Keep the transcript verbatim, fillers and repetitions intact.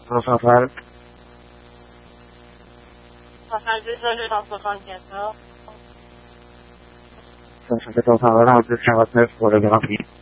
سفر سفر تاسخان کسا سفر تا فرار از کمات نفت fotografi